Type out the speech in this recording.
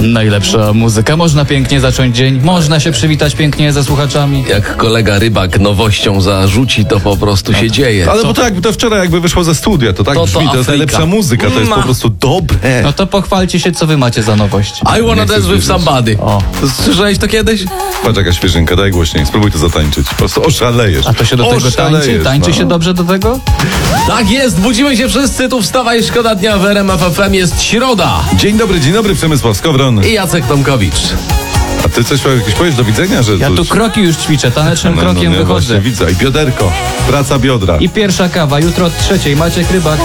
Najlepsza muzyka. Można pięknie zacząć dzień, można się przywitać pięknie ze słuchaczami. Jak kolega Rybak nowością zarzuci, to po prostu się dzieje. Ale bo to jakby to wczoraj jakby wyszło ze studia, to tak To brzmi, to jest Afryka. najlepsza muzyka, to jest po prostu dobre. No to pochwalcie się, co wy macie za nowość. I wanna Nie chcę dance with słyszeć. somebody. O. Słyszałeś to kiedyś? Patrz jaka świeżynka, daj głośniej, spróbuj to zatańczyć. Po prostu oszalejesz. A to się do tego tańczy? Oszalejesz, Tańczy no. się dobrze do tego? Tak jest, budzimy się wszyscy, tu wstawaj, szkoda dnia w RMF FM, jest środa. Dzień dobry, Przemysław Skowron. I Jacek Tomkowicz. A ty coś jakieś powiesz do widzenia, że Ja tu kroki już ćwiczę, tanecznym krokiem nie, wychodzę. właśnie widzę. I bioderko, praca biodra. I pierwsza kawa, jutro od 3:00, Maciek Rybak.